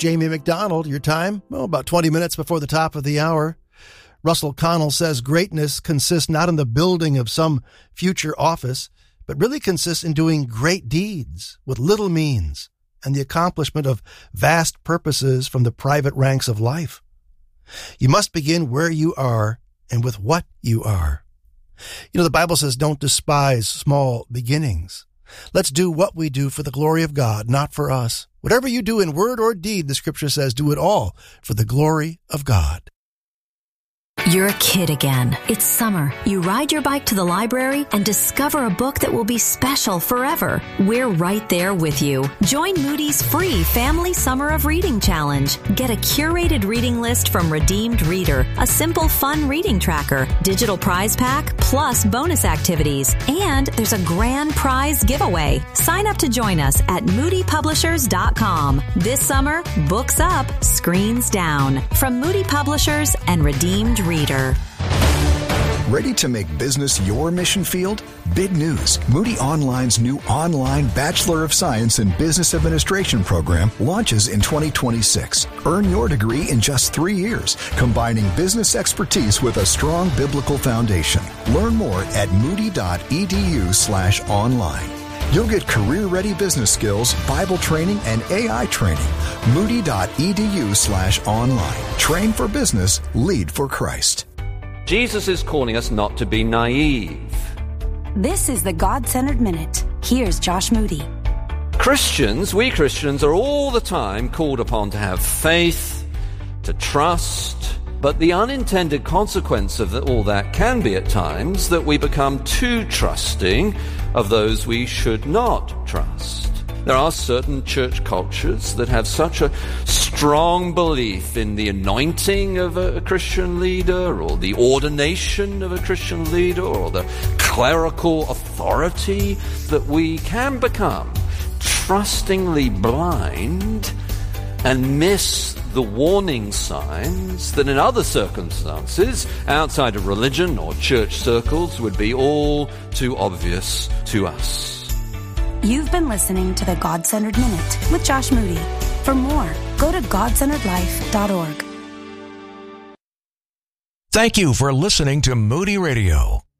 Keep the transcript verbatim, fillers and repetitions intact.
Jamie McDonald. Your time, well, about twenty minutes before the top of the hour. Russell Connell says greatness consists not in the building of some future office, but really consists in doing great deeds with little means and the accomplishment of vast purposes from the private ranks of life. You must begin where you are and with what you are. You know, the Bible says don't despise small beginnings. Let's do what we do for the glory of God, not for us. Whatever you do in word or deed, the scripture says, do it all for the glory of God. You're a kid again. It's summer. You ride your bike to the library and discover a book that will be special forever. We're right there with you. Join Moody's free Family Summer of Reading Challenge. Get a curated reading list from Redeemed Reader, a simple, fun reading tracker, digital prize pack, plus bonus activities. And there's a grand prize giveaway. Sign up to join us at moody publishers dot com. This summer, books up, screens down. From Moody Publishers and Redeemed Reader. Reader. Ready to make business your mission field? Big news. Moody Online's new online Bachelor of Science in Business Administration program launches in twenty twenty-six. Earn your degree in just three years, combining business expertise with a strong biblical foundation. Learn more at moody.edu slash online. You'll get career-ready business skills, Bible training, and A I training. Moody.edu slash online. Train for business, lead for Christ. Jesus is calling us not to be naive. This is the God-Centered Minute. Here's Josh Moody. Christians, we Christians, are all the time called upon to have faith, to trust, but the unintended consequence of all that can be at times that we become too trusting of those we should not trust. There are certain church cultures that have such a strong belief in the anointing of a Christian leader, or the ordination of a Christian leader, or the clerical authority, that we can become trustingly blind and miss the warning signs that in other circumstances outside of religion or church circles would be all too obvious to us. You've been listening to the God-Centered Minute with Josh Moody. For more, go to god centered life dot org. Thank you for listening to Moody Radio.